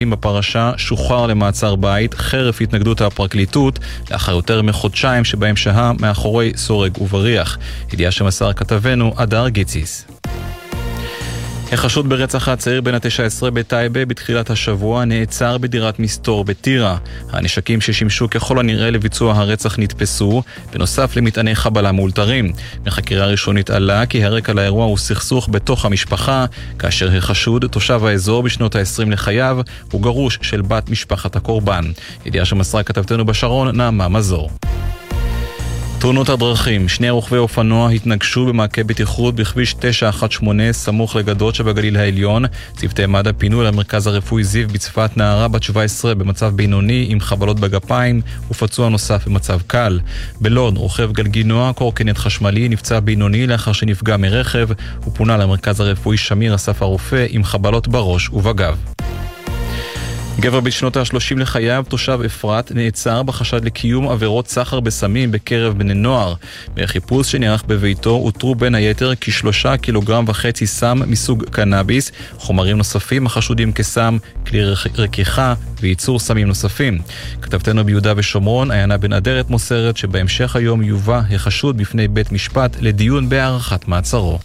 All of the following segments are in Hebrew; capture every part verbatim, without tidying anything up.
בפרשה שוחרר למעצר בית חרף התנגדות הפרקליטות לאחר יותר מחודשיים שבהם שהה מאחורי סורג ובריח. ידיעה שמסר כתבנו אדר גיציס. החשוד ברצח הצעיר בן ה-תשע עשרה בטייבה בתחילת השבוע נעצר בדירת מסתור בטירה. הנשקים ששימשו ככל הנראה לביצוע הרצח נתפסו, בנוסף למטעני חבלה מאולתרים. מחקירה ראשונית עלה כי הרקע לאירוע הוא סכסוך בתוך המשפחה, כאשר החשוד, תושב האזור בשנות ה-עשרים לחייו, הוא גרוש של בת משפחת הקורבן. ידיעה שמסרה כתבתנו בשרון, נעמה מזור. תאונות הדרכים, שני רוכבי אופנוע התנגשו במעקה בטיחות בכביש תשע אחת שמונה סמוך לגדות שבגליל העליון. צוותי מד"א פינו למרכז הרפואי זיו בצפת נערה בת שבע עשרה במצב בינוני עם חבלות בגפיים ופצוע נוסף במצב קל. בלוד רוכב גלגינוע קורקינט חשמלי נפצע בינוני לאחר שנפגע מרכב ופונה למרכז הרפואי שמיר אסף הרופא עם חבלות בראש ובגב. גבר בשנות ה-שלושים לחייו, תושב אפרת, נעצר בחשד לקיום עבירות סחר בסמים בקרב בני נוער. בחיפוש שנערך בביתו הותרו בין היתר כשלושה קילוגרם וחצי סם מסוג קנאביס, חומרים נוספים החשודים כסם, כלי רקיחה וייצור סמים נוספים. כתבתנו ביהודה ושומרון, עיינה בן אדרת מוסרת שבהמשך היום יובא החשוד בפני בית משפט לדיון בהארכת מעצרו.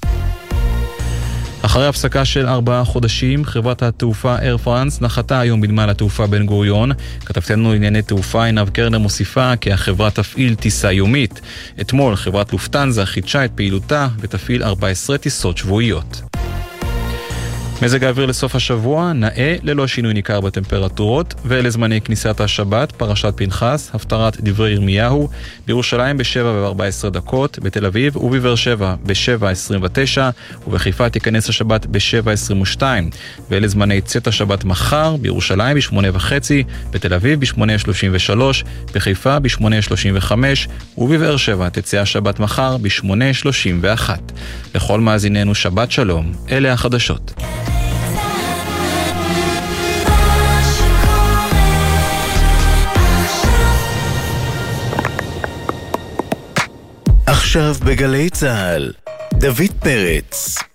אחרי הפסקה של ארבעה חודשים, חברת התעופה אייר פרנס נחתה היום בנמל התעופה בן גוריון. כתבתנו לענייני תעופה עינב קרנר מוסיפה כי החברה תפעיל טיסה יומית. אתמול חברת לופטנזה חידשה את פעילותה ותפעיל ארבע עשרה טיסות שבועיות. מזג האוויר לסוף השבוע, נאה ללא שינוי ניכר בטמפרטורות, ולזמני כניסת השבת, פרשת פנחס, הפטרת דברי ירמיהו, בירושלים ב-שבע וארבע עשרה דקות, בתל אביב ובבאר שבע ב-שבע עשרים ותשע, ובחיפה תיכנס השבת ב-שבע עשרים ושתיים, ולזמני צאת השבת מחר, בירושלים ב-שמונה וחצי, בתל אביב ב-שמונה שלושים ושלוש, בחיפה ב-שמונה שלושים וחמש, ובבאר שבע תצא השבת מחר ב-שמונה שלושים ואחת. לכל מאזיננו שבת שלום, אלה החדשות. עכשיו בגלי צהל, דוד פרץ.